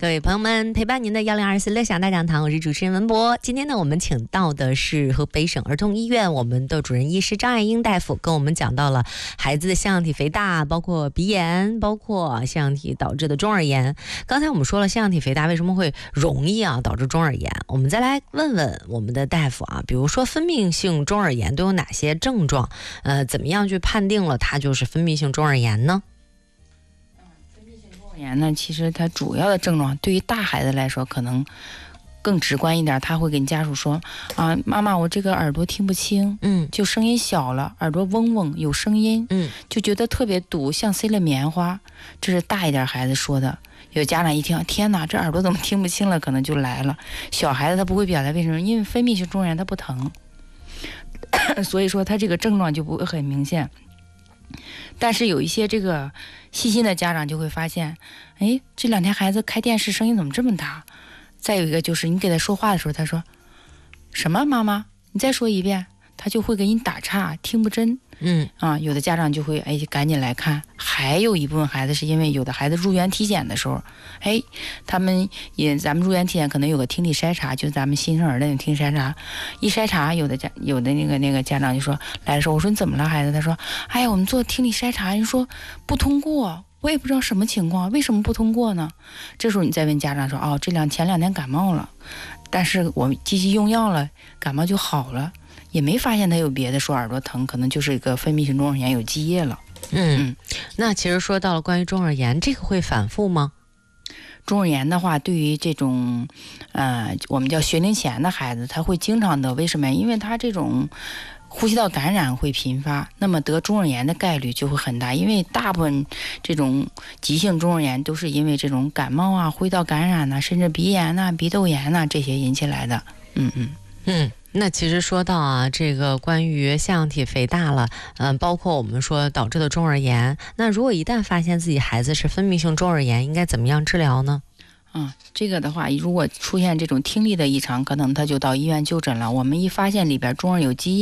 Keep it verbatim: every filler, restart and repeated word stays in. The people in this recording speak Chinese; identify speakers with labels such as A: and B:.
A: 各位朋友们，陪伴您的幺零二四乐享大讲堂，我是主持人文博。今天呢，我们请到的是河北省儿童医院我们的主任医师张爱英大夫，跟我们讲到了孩子的腺样体肥大，包括鼻炎，包括腺样体导致的中耳炎。刚才我们说了腺样体肥大为什么会容易啊导致中耳炎，我们再来问问我们的大夫啊，比如说分泌性中耳炎都有哪些症状？呃，怎么样去判定了它就是分泌性中耳炎呢？
B: 炎呢，其实它主要的症状对于大孩子来说可能更直观一点，他会跟家属说啊，妈妈，我这个耳朵听不清，
A: 嗯，
B: 就声音小了，耳朵嗡嗡有声音，
A: 嗯，
B: 就觉得特别堵，像塞了棉花。这是大一点孩子说的。有家长一听，天哪，这耳朵怎么听不清了，可能就来了。小孩子他不会表达，为什么？因为分泌性中耳炎它不疼，所以说他这个症状就不会很明显。但是有一些这个细心的家长就会发现，哎，这两天孩子开电视声音怎么这么大？再有一个就是你给他说话的时候，他说什么妈妈，你再说一遍，他就会给你打岔，听不真。
A: 嗯
B: 啊，有的家长就会哎赶紧来看。还有一部分孩子是因为有的孩子入园体检的时候，哎，他们也咱们入园体检可能有个听力筛查，就是咱们新生儿的那种听力筛查，一筛查有的家有的那个那个家长就说来的时候，我说你怎么了孩子？他说哎呀，我们做听力筛查，人说不通过，我也不知道什么情况，为什么不通过呢？这时候你再问家长说，哦，这两前两天感冒了，但是我们积极用药了，感冒就好了。也没发现他有别的，说耳朵疼，可能就是一个分泌性中耳炎有积液了。
A: 嗯嗯，那其实说到了关于中耳炎，这个会反复吗？
B: 中耳炎的话，对于这种呃我们叫学龄前的孩子，他会经常得，为什么？因为他这种呼吸道感染会频发，那么得中耳炎的概率就会很大。因为大部分这种急性中耳炎都是因为这种感冒啊、呼吸道感染呐、啊，甚至鼻炎呐、啊、鼻窦炎呐、啊、这些引起来的。嗯嗯
A: 嗯。那其实说到啊，这个关于腺样体肥大了，嗯、呃，包括我们说导致的中耳炎，那如果一旦发现自己孩子是分泌性中耳炎，应该怎么样治疗呢？
B: 嗯，这个的话，如果出现这种听力的异常，可能他就到医院就诊了。我们一发现里边中耳有积液。